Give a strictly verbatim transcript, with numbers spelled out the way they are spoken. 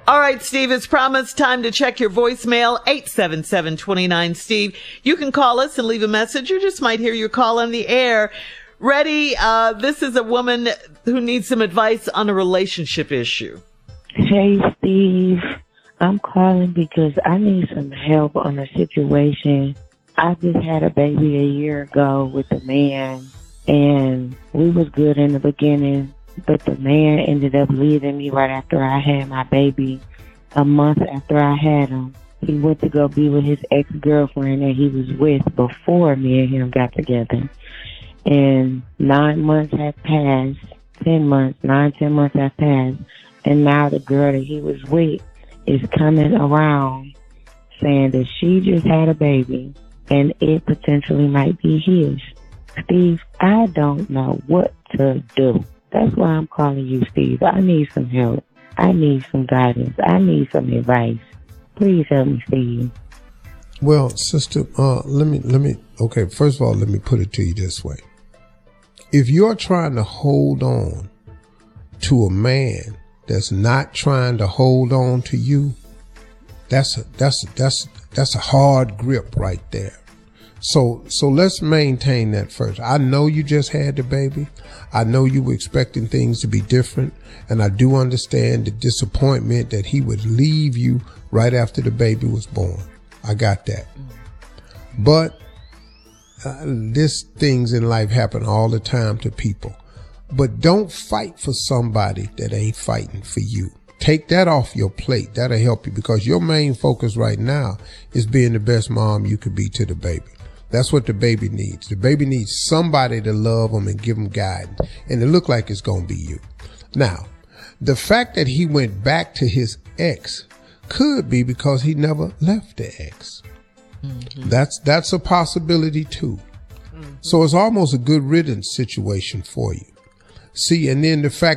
All right, Steve, it's promised time to check your voicemail, eight seven seven, two nine, Steve. You can call us and leave a message. You just might hear your call on the air. Ready? Uh, this is a woman who needs some advice on a relationship issue. Hey, Steve. I'm calling because I need some help on a situation. I just had a baby a year ago with a man, and we was good in the beginning. But the man ended up leaving me right after I had my baby. A month after I had him, he went to go be with his ex-girlfriend that he was with before me and him got together. And nine months have passed, ten months, nine, ten months have passed. And now the girl that he was with is coming around saying that she just had a baby and it potentially might be his. Steve, I don't know what to do. That's why I'm calling you, Steve. I need some help. I need some guidance. I need some advice. Please help me, Steve. Well, sister, uh, let me, let me, okay, first of all, let me put it to you this way. If you're trying to hold on to a man that's not trying to hold on to you, that's a, that's, a, that's, that's a hard grip right there. So, so let's maintain that first. I know you just had the baby. I know you were expecting things to be different. And I do understand the disappointment that he would leave you right after the baby was born. I got that. But uh, this things in life happen all the time to people. But don't fight for somebody that ain't fighting for you. Take that off your plate. That'll help you, because your main focus right now is being the best mom you could be to the baby. That's what the baby needs. The baby needs somebody to love them and give them guidance. And it look like it's going to be you. Now, the fact that he went back to his ex could be because he never left the ex. Mm-hmm. That's, that's a possibility too. Mm-hmm. So it's almost a good riddance situation for you. See, and then the fact